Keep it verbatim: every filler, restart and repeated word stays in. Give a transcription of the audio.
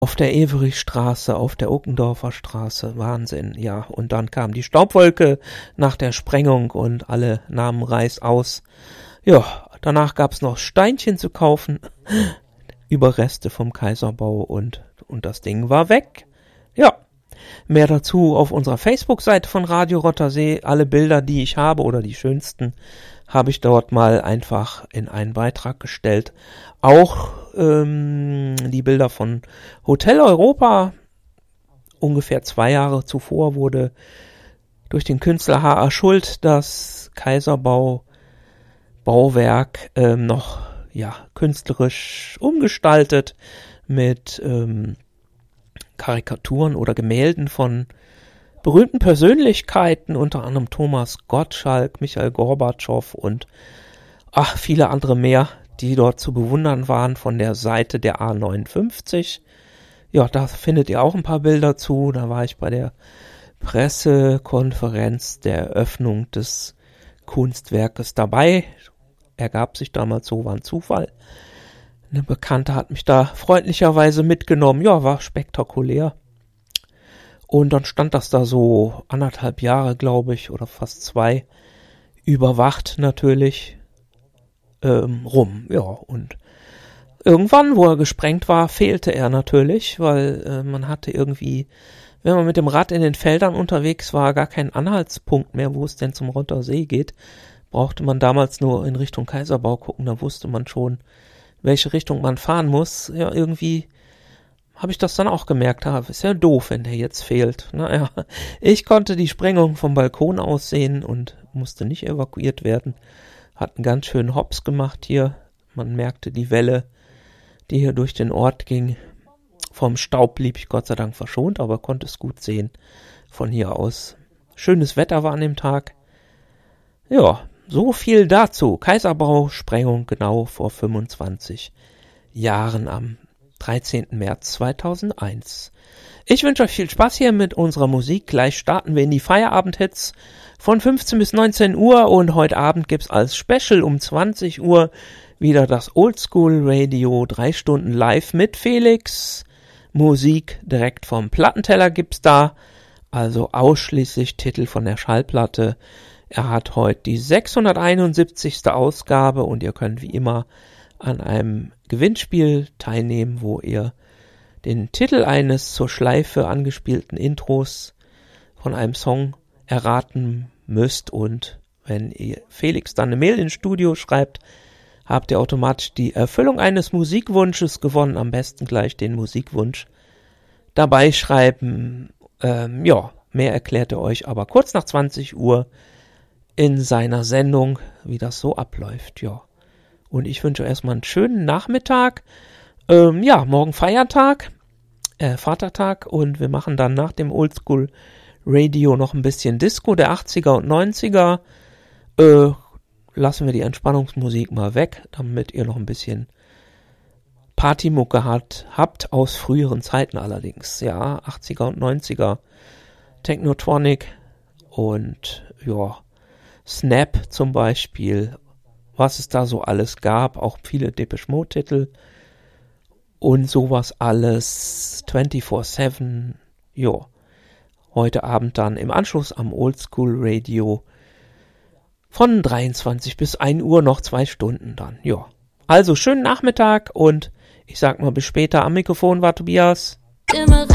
auf der Everich-Straße, auf der Ockendorfer Straße, Wahnsinn, ja. Und dann kam die Staubwolke nach der Sprengung und alle nahmen Reis aus. Ja, danach gab's noch Steinchen zu kaufen, Überreste vom Kaiserbau und, und das Ding war weg. Ja, mehr dazu auf unserer Facebook-Seite von Radio Rottersee. Alle Bilder, die ich habe oder die schönsten, habe ich dort mal einfach in einen Beitrag gestellt. Auch ähm, die Bilder von Hotel Europa. Ungefähr zwei Jahre zuvor wurde durch den Künstler H A. Schuld das Kaiserbau Bauwerk ähm, noch ja künstlerisch umgestaltet mit ähm, Karikaturen oder Gemälden von berühmten Persönlichkeiten, unter anderem Thomas Gottschalk, Michael Gorbatschow und ach viele andere mehr, die dort zu bewundern waren von der Seite der A neunundfünfzig. Ja, da findet ihr auch ein paar Bilder zu. Da war ich bei der Pressekonferenz der Eröffnung des Kunstwerkes dabei. Ergab sich damals so, war ein Zufall. Eine Bekannte hat mich da freundlicherweise mitgenommen. Ja, war spektakulär. Und dann stand das da so anderthalb Jahre, glaube ich, oder fast zwei, überwacht natürlich ähm, rum. Ja, und irgendwann, wo er gesprengt war, fehlte er natürlich, weil äh, man hatte irgendwie, wenn man mit dem Rad in den Feldern unterwegs war, gar keinen Anhaltspunkt mehr, wo es denn zum Rottersee geht. Brauchte man damals nur in Richtung Kaiserbau gucken, da wusste man schon, welche Richtung man fahren muss. Ja, irgendwie habe ich das dann auch gemerkt. Ah, ist ja doof, wenn der jetzt fehlt. Naja, ich konnte die Sprengung vom Balkon aus sehen und musste nicht evakuiert werden. Hat einen ganz schönen Hops gemacht hier. Man merkte die Welle, die hier durch den Ort ging. Vom Staub blieb ich Gott sei Dank verschont, aber konnte es gut sehen von hier aus. Schönes Wetter war an dem Tag. Ja, so viel dazu. Kaiserbau-Sprengung genau vor fünfundzwanzig Jahren am dreizehnten März zweitausendeins. Ich wünsche euch viel Spaß hier mit unserer Musik. Gleich starten wir in die Feierabend-Hits von fünfzehn bis neunzehn Uhr und heute Abend gibt's als Special um zwanzig Uhr wieder das Oldschool Radio, drei Stunden live mit Felix. Musik direkt vom Plattenteller gibt's da, also ausschließlich Titel von der Schallplatte. Er hat heute die sechshunderteinundsiebzigste Ausgabe und ihr könnt wie immer an einem Gewinnspiel teilnehmen, wo ihr den Titel eines zur Schleife angespielten Intros von einem Song erraten müsst. Und wenn ihr Felix dann eine Mail ins Studio schreibt, habt ihr automatisch die Erfüllung eines Musikwunsches gewonnen. Am besten gleich den Musikwunsch dabei schreiben. Ähm, ja, mehr erklärt er euch aber kurz nach zwanzig Uhr in seiner Sendung, wie das so abläuft. Ja. Und ich wünsche erstmal einen schönen Nachmittag. Ähm, ja, morgen Feiertag, äh, Vatertag. Und wir machen dann nach dem Oldschool Radio noch ein bisschen Disco der achtziger und neunziger. Äh, lassen wir die Entspannungsmusik mal weg, damit ihr noch ein bisschen Partymucke hat, habt aus früheren Zeiten allerdings. Ja, achtziger und neunziger. Technotronic und ja, Snap zum Beispiel. Was es da so alles gab, auch viele Depeche Mode Titel und sowas alles, vierundzwanzig sieben, jo, heute Abend dann im Anschluss am Oldschool Radio von dreiundzwanzig bis ein Uhr noch zwei Stunden dann, jo. Also schönen Nachmittag und ich sag mal bis später. Am Mikrofon war Tobias. Immer